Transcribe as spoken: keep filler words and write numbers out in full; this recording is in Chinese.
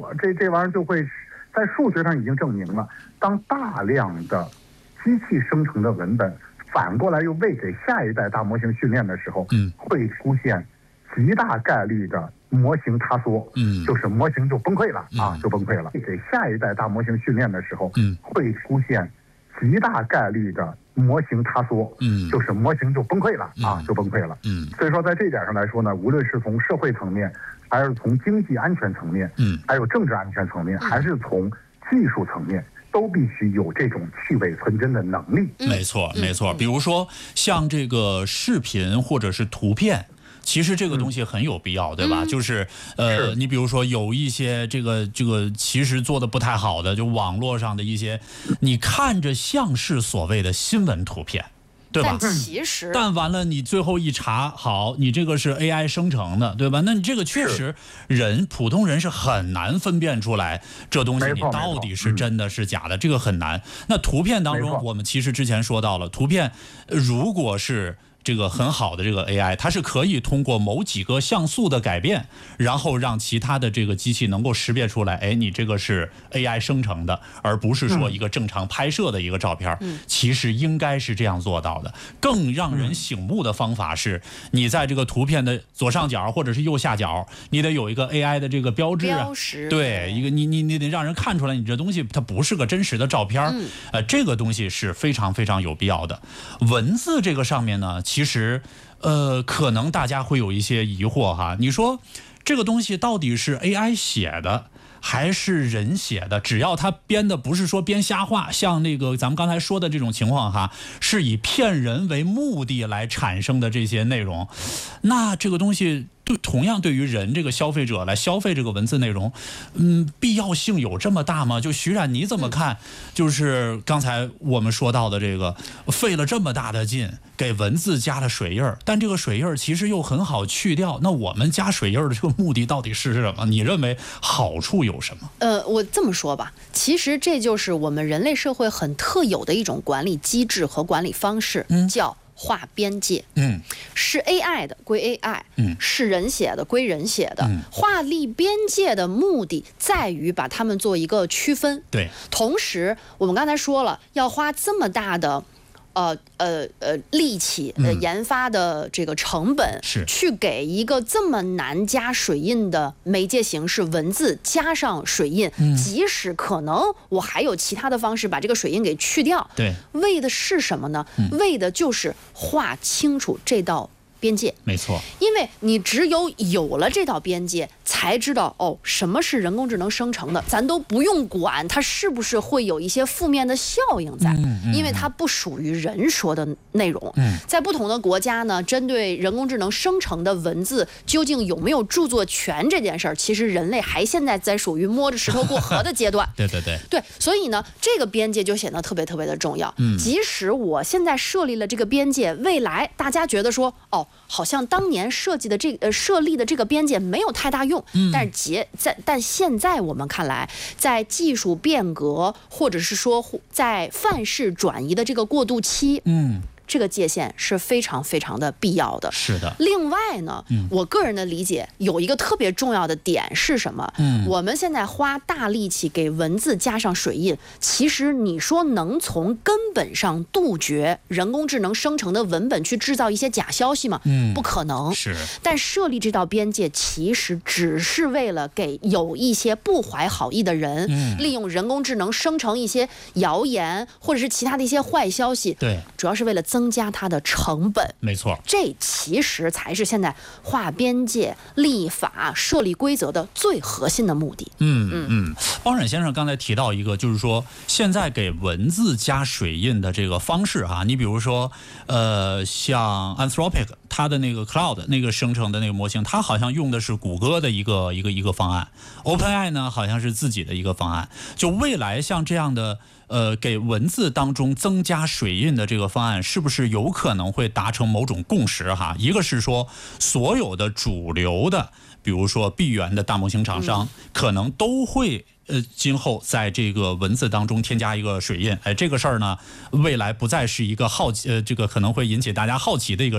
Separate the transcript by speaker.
Speaker 1: 了，这这玩意儿就会在数学上已经证明了，当大量的机器生成的文本反过来又喂给下一代大模型训练的时候，
Speaker 2: 嗯，
Speaker 1: 会出现极大概率的模型塌缩，
Speaker 2: 嗯，
Speaker 1: 就是模型就崩溃了、
Speaker 2: 嗯、
Speaker 1: 啊，就崩溃了。给下一代大模型训练的时候，
Speaker 2: 嗯，
Speaker 1: 会出现极大概率的模型塌缩，
Speaker 2: 嗯，
Speaker 1: 就是模型就崩溃了、
Speaker 2: 嗯、
Speaker 1: 啊，就崩溃了。
Speaker 2: 嗯，
Speaker 1: 所以说在这一点上来说呢，无论是从社会层面，还是从经济安全层面，
Speaker 2: 嗯，
Speaker 1: 还有政治安全层面，还是从技术层面，都必须有这种去伪存真的能力。
Speaker 2: 没错，没错。比如说像这个视频或者是图片。其实这个东西很有必要，嗯、对吧？嗯、就是呃是，你比如说有一些这个这个其实做的不太好的，就网络上的一些，你看着像是所谓的新闻图片，对吧？
Speaker 3: 但其实，
Speaker 2: 但完了你最后一查，好，你这个是 A I 生成的，对吧？那你这个确实人普通人是很难分辨出来这东西你到底是真的是假的，嗯、这个很难。那图片当中，我们其实之前说到了，图片如果是这个很好的这个 A I， 它是可以通过某几个像素的改变，然后让其他的这个机器能够识别出来，哎，你这个是 A I 生成的，而不是说一个正常拍摄的一个照片。嗯、其实应该是这样做到的。更让人醒目的方法是，你在这个图片的左上角或者是右下角，你得有一个 A I 的这个标志啊，
Speaker 3: 标识，
Speaker 2: 对，一个你你你得让人看出来，你这东西它不是个真实的照片。嗯、呃，这个东西是非常非常有必要的。文字这个上面呢，其实，呃，可能大家会有一些疑惑哈。你说这个东西到底是 A I 写的还是人写的？只要他编的不是说编瞎话，像那个咱们刚才说的这种情况哈，是以骗人为目的来产生的这些内容，那这个东西对同样对于人这个消费者来消费这个文字内容，嗯，必要性有这么大吗？就徐冉你怎么看？就是刚才我们说到的这个，费了这么大的劲给文字加了水印儿，但这个水印儿其实又很好去掉。那我们加水印儿的这个目的到底是什么？你认为好处有什么？
Speaker 3: 呃，我这么说吧，其实这就是我们人类社会很特有的一种管理机制和管理方式，嗯、叫划边界。嗯，是 A I 的归 A I， 嗯，是人写的归人写的。嗯，划立边界的目的在于把它们做一个区分。
Speaker 2: 对，
Speaker 3: 同时我们刚才说了，要花这么大的。呃呃呃，力气呃研发的这个成本，
Speaker 2: 是
Speaker 3: 去给一个这么难加水印的媒介形式文字加上水印，嗯、即使可能我还有其他的方式把这个水印给去掉，
Speaker 2: 对，
Speaker 3: 为的是什么呢？嗯、为的就是划清楚这道边界。
Speaker 2: 没错，
Speaker 3: 因为你只有有了这道边界，才知道哦，什么是人工智能生成的，咱都不用管它是不是会有一些负面的效应在，嗯嗯、因为它不属于人说的内容。嗯、在不同的国家呢，针对人工智能生成的文字究竟有没有著作权这件事儿，其实人类还现在在属于摸着石头过河的阶段。
Speaker 2: 对对对，
Speaker 3: 对，所以呢，这个边界就显得特别特别的重要。嗯，即使我现在设立了这个边界，未来大家觉得说，哦。好像当年设计的这呃设立的这个边界没有太大用，嗯、但是结在但现在我们看来，在技术变革或者是说在范式转移的这个过渡期，嗯。这个界限是非常非常的必要的。
Speaker 2: 是的。
Speaker 3: 另外呢，嗯、我个人的理解有一个特别重要的点是什么？嗯，我们现在花大力气给文字加上水印，其实你说能从根本上杜绝人工智能生成的文本去制造一些假消息吗？嗯，不可能。
Speaker 2: 是。
Speaker 3: 但设立这道边界，其实只是为了给有一些不怀好意的人，嗯、利用人工智能生成一些谣言或者是其他的一些坏消息。
Speaker 2: 对，
Speaker 3: 主要是为了增增加它的成本。
Speaker 2: 没错，
Speaker 3: 这其实才是现在划边界、立法、设立规则的最核心的目的。
Speaker 2: 嗯嗯嗯，方冉先生刚才提到一个，就是说现在给文字加水印的这个方式哈，你比如说呃，像 Anthropic 它的那个 Cloud 那个生成的那个模型，它好像用的是谷歌的一个一个一个方案 ，OpenAI 呢好像是自己的一个方案。就未来像这样的。呃，给文字当中增加水印的这个方案，是不是有可能会达成某种共识哈？一个是说，所有的主流的，比如说闭源的大模型厂商，嗯、可能都会呃，今后在这个文字当中添加一个水印。哎，这个事儿呢，未来不再是一个好奇，呃，这个可能会引起大家好奇的一个。